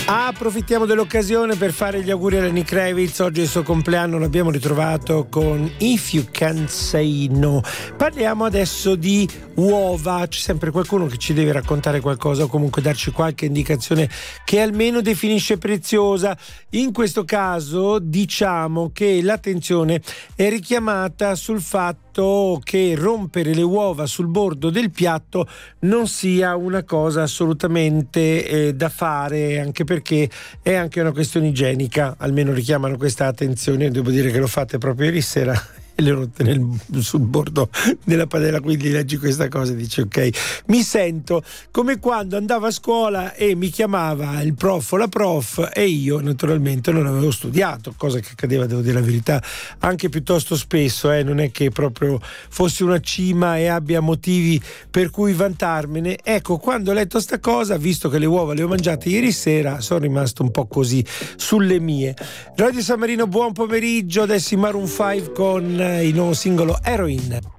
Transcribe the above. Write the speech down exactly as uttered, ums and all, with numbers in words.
Approfittiamo dell'occasione per fare gli auguri a Lenny Kravitz. Oggi è il suo compleanno, l'abbiamo ritrovato con If You Can't Say No. Parliamo adesso di uova. C'è sempre qualcuno che ci deve raccontare qualcosa o comunque darci qualche indicazione che almeno definisce preziosa. In questo caso diciamo che l'attenzione è richiamata sul fatto che rompere le uova sul bordo del piatto non sia una cosa assolutamente eh, da fare, anche perché è anche una questione igienica. Almeno richiamano questa attenzione. Devo dire che lo fate proprio ieri sera e le rotte nel, sul bordo della padella, quindi leggi questa cosa e dici ok, mi sento come quando andavo a scuola e mi chiamava il prof o la prof e io naturalmente non avevo studiato, cosa che accadeva, devo dire la verità, anche piuttosto spesso, eh, non è che proprio fossi una cima e abbia motivi per cui vantarmene. Ecco, quando ho letto sta cosa, visto che le uova le ho mangiate ieri sera, sono rimasto un po' così sulle mie. Radio San Marino, buon pomeriggio, adesso i Maroon cinque con il nuovo singolo Heroin.